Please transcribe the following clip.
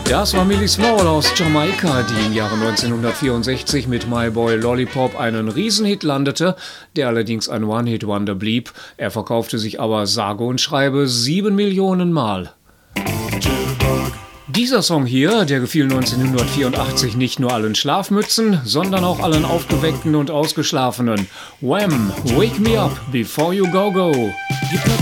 Das war Millie Small aus Jamaika, die im Jahre 1964 mit My Boy Lollipop einen Riesenhit landete, der allerdings ein One-Hit-Wonder blieb. Er verkaufte sich aber sage und schreibe 7 Millionen Mal. Dieser Song hier, der gefiel 1984 nicht nur allen Schlafmützen, sondern auch allen Aufgeweckten und Ausgeschlafenen. Wham! Wake me up before you go go.